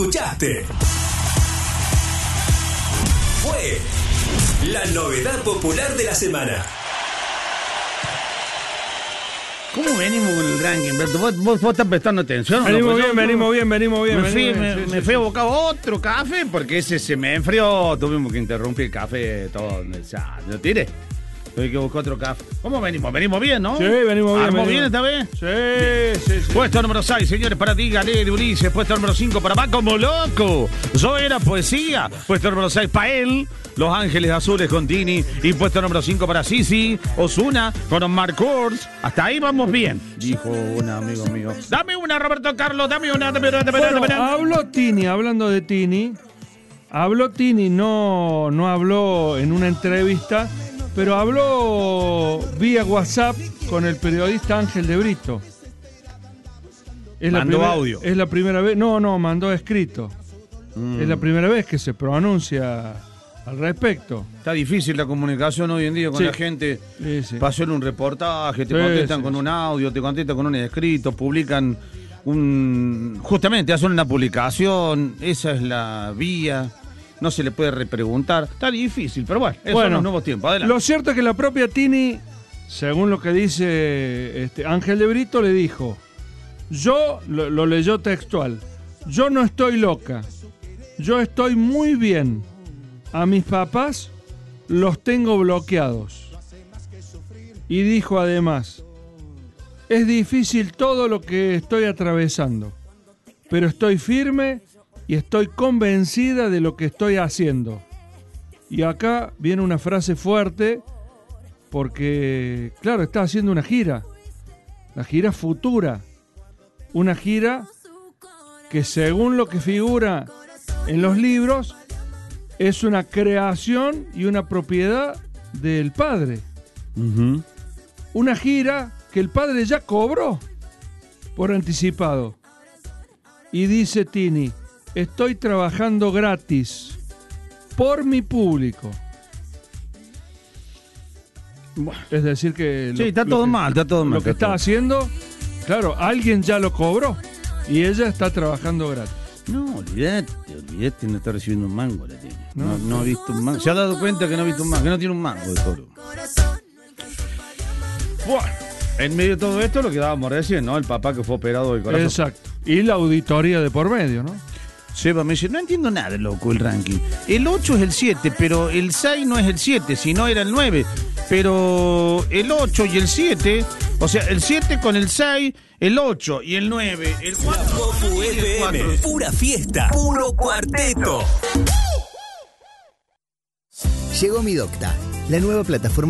escuchaste. Fue la novedad popular de la semana. ¿Cómo venimos con el ranking? ¿Vos estás prestando atención? Venimos ¿no? bien. Me fui a buscar otro café porque ese se me enfrió. Tuvimos que interrumpir el café todo. ¿Lo tiré? Tuve que buscar otro café. ¿Cómo venimos? Venimos bien, ¿no? Sí, venimos bien. ¿Armó bien esta vez? Sí. Puesto número 6, señores, para ti, Galé de Ulises. Puesto número 5, para Va como loco. Yo era poesía. Puesto número 6, para él. Los Ángeles Azules con Tini. Y puesto número 5 para Sisi Ozuna con Omar Kurz. Hasta ahí vamos bien, dijo un amigo mío. Dame una, Roberto Carlos, dame una. Habló Tini, hablando de Tini. Habló Tini, no habló en una entrevista, pero habló vía WhatsApp con el periodista Ángel de Brito. Mandó audio. Es la primera vez. No, mandó escrito. Es la primera vez que se pronuncia al respecto. Está difícil la comunicación hoy en día con la gente. Sí. Para hacer un reportaje, te contestan con un audio, te contestan con un escrito, publican justamente hacen una publicación, esa es la vía. No se le puede repreguntar. Está difícil, pero bueno, esos son los nuevos tiempos. Adelante. Lo cierto es que la propia Tini, según lo que dice Ángel de Brito, le dijo, lo leyó textual, yo no estoy loca, yo estoy muy bien. A mis papás los tengo bloqueados. Y dijo además, es difícil todo lo que estoy atravesando, pero estoy firme y estoy convencida de lo que estoy haciendo. Y acá viene una frase fuerte, porque, claro, está haciendo una gira. La gira futura. Una gira que, según lo que figura en los libros, es una creación y una propiedad del padre. Uh-huh. Una gira que el padre ya cobró por anticipado. Y dice Tini, estoy trabajando gratis por mi público. Es decir que... está todo mal. Lo que está haciendo, claro, alguien ya lo cobró y ella está trabajando gratis. No, olvídate, no está recibiendo un mango la tiene. No ha visto un mango. Se ha dado cuenta que no ha visto un mango, que no tiene un mango de toro. Bueno, en medio de todo esto lo que dábamos recién, ¿no? El papá que fue operado del corazón. Exacto. Y la auditoría de por medio, ¿no? Seba me dice, no entiendo nada, loco, el ranking. El 8 es el 7, pero el 6 no es el 7, sino era el 9. Pero el 8 y el 7, o sea, el 7 con el 6, el 8 y el 9, el 4. Popu FM, pura fiesta, puro cuarteto. Llegó Mi Docta, la nueva plataforma